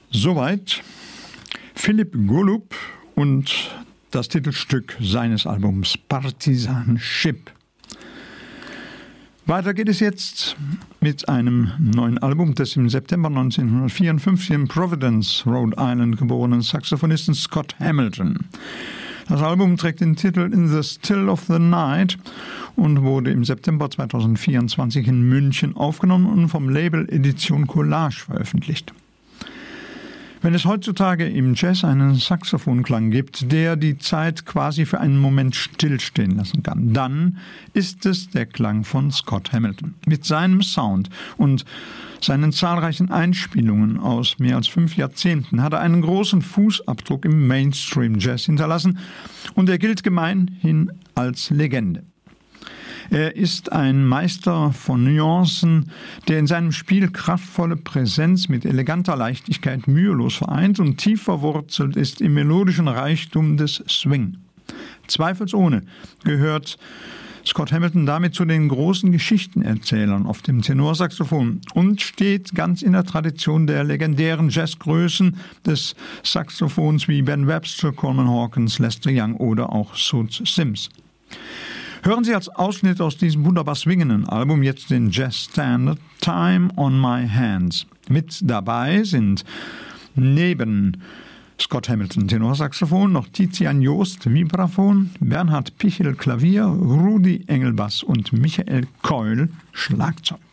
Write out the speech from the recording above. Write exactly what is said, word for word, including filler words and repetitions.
Soweit Philipp Golub und das Titelstück seines Albums Partisan Ship. Weiter geht es jetzt mit einem neuen Album des im September neunzehnhundertvierundfünfzig in Providence, Rhode Island geborenen Saxophonisten Scott Hamilton. Das Album trägt den Titel In the Still of the Night und wurde im September zweitausendvierundzwanzig in München aufgenommen und vom Label Edition Collage veröffentlicht. Wenn es heutzutage im Jazz einen Saxophonklang gibt, der die Zeit quasi für einen Moment stillstehen lassen kann, dann ist es der Klang von Scott Hamilton. Mit seinem Sound und seinen zahlreichen Einspielungen aus mehr als fünf Jahrzehnten hat er einen großen Fußabdruck im Mainstream-Jazz hinterlassen und er gilt gemeinhin als Legende. Er ist ein Meister von Nuancen, der in seinem Spiel kraftvolle Präsenz mit eleganter Leichtigkeit mühelos vereint und tief verwurzelt ist im melodischen Reichtum des Swing. Zweifelsohne gehört Scott Hamilton damit zu den großen Geschichtenerzählern auf dem Tenorsaxophon und steht ganz in der Tradition der legendären Jazzgrößen des Saxophons wie Ben Webster, Coleman Hawkins, Lester Young oder auch Soots Sims. Hören Sie als Ausschnitt aus diesem wunderbar swingenden Album jetzt den Jazz-Standard Time on My Hands. Mit dabei sind neben Scott Hamilton Tenorsaxophon noch Tizian Joost Vibraphon, Bernhard Pichel Klavier, Rudi Engelbass und Michael Keul Schlagzeug.